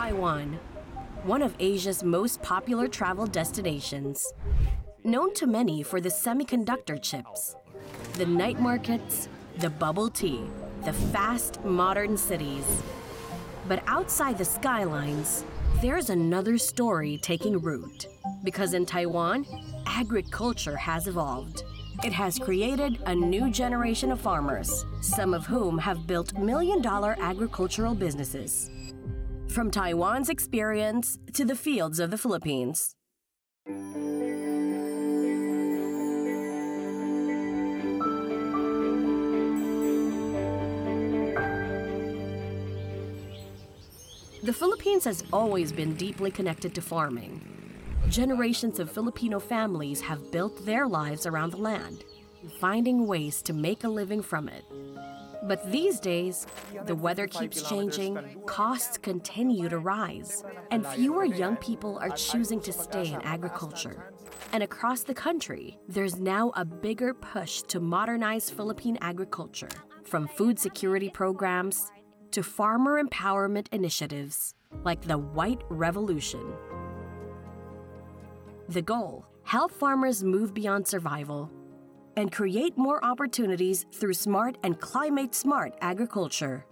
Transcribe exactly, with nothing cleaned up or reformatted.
Taiwan, one of Asia's most popular travel destinations. Known to many for the semiconductor chips, the night markets, the bubble tea, the fast, modern cities. But outside the skylines, there's another story taking root. Because in Taiwan, agriculture has evolved. It has created a new generation of farmers, some of whom have built million-dollar agricultural businesses. From Taiwan's experience to the fields of the Philippines. The Philippines has always been deeply connected to farming. Generations of Filipino families have built their lives around the land, finding ways to make a living from it. But these days, the weather keeps changing, costs continue to rise, and fewer young people are choosing to stay in agriculture. And across the country, there's now a bigger push to modernize Philippine agriculture, from food security programs to farmer empowerment initiatives like the White Revolution. The goal: help farmers move beyond survival and create more opportunities through smart and climate-smart agriculture.